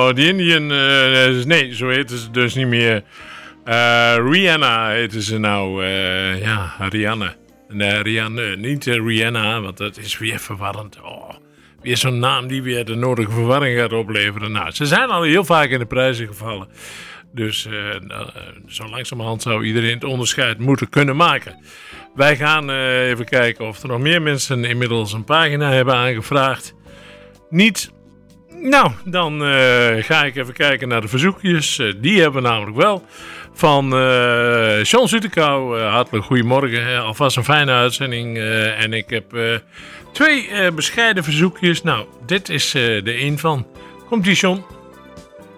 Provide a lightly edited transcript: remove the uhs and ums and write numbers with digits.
the Indian. Nee, zo heet ze dus niet meer. Rihanna heette ze nou. Rihanna. Nee, Rihanna, niet Rihanna, want dat is weer verwarrend. Oh, weer zo'n naam die weer de nodige verwarring gaat opleveren. Nou, ze zijn al heel vaak in de prijzen gevallen. Dus zo langzamerhand zou iedereen het onderscheid moeten kunnen maken. Wij gaan even kijken of er nog meer mensen inmiddels een pagina hebben aangevraagd. Niet? Nou, dan ga ik even kijken naar de verzoekjes. Die hebben we namelijk wel. Van John Zutekou, hartelijk goedemorgen. Alvast een fijne uitzending. En ik heb 2 bescheiden verzoekjes. Nou, dit is de een van. Komt-ie, John?